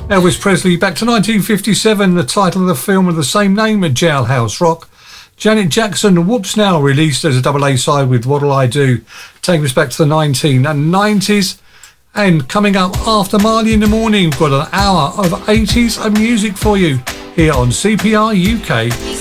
Elvis Presley, back to 1957, the title of the film of the same name, Jailhouse Rock. Janet Jackson, Whoops Now, released as a double A side with What'll I Do, taking us back to the 1990s. And coming up after Marley in the Morning, we've got an hour of 80s of music for you here on CPR UK.